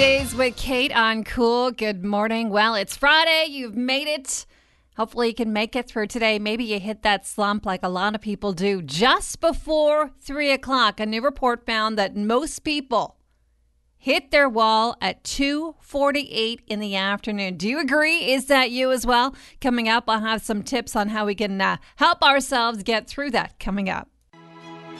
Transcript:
Days with Kate on Cool. Good morning. Well, it's Friday. You've made it. Hopefully you can make it through today. Maybe you hit that slump like a lot of people do just before 3 o'clock. A new report found that most people hit their wall at 2:48 in the afternoon. Do you agree? Is that you as well? Coming up, I'll have some tips on how we can help ourselves get through that coming up.